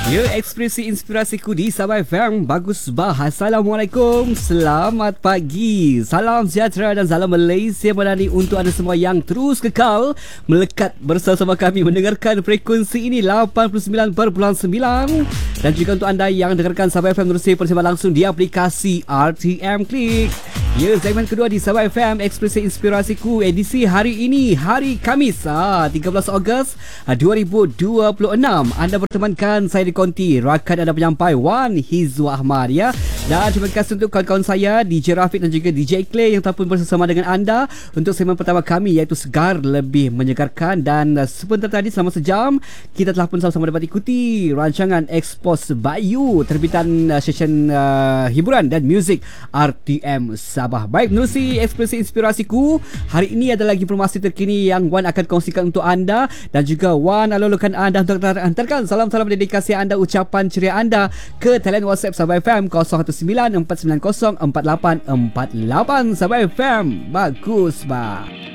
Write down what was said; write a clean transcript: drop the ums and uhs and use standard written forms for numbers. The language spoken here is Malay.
Ya, ekspresi inspirasiku di Sabah FM. Bagus bah. Assalamualaikum. Selamat pagi. Salam sejahtera dan salam Malaysia Madani untuk anda semua yang terus kekal melekat bersama kami mendengarkan frekuensi ini 89.9, dan juga untuk anda yang dengarkan Sabah FM menerusi persembahan langsung di aplikasi RTM Klik. Ya, segmen kedua di Sabah FM, ekspresi inspirasiku, edisi hari ini, hari Khamis 13 Ogos 2026. Anda bertemankan saya di Konti, rakan anda penyampai Wan Hizwa Ahmad, ya. Dan terima kasih untuk kawan-kawan saya DJ Rafiq dan juga DJ Clay yang telah pun bersama dengan anda untuk segmen pertama kami, iaitu Segar Lebih Menyegarkan. Dan sebentar tadi selama sejam kita telah pun sama-sama dapat ikuti rancangan Expose Bayu, terbitan session hiburan dan muzik RTM Sabah. Baik, menerusi ekspresi inspirasiku, hari ini ada lagi informasi terkini yang Wan akan kongsikan untuk anda, dan juga Wan alulukan anda untuk hantarkan salam-salam dedikasi anda, ucapan ceria anda ke talian WhatsApp Sabah FM 0194904848. Sabah FM, bagus bah.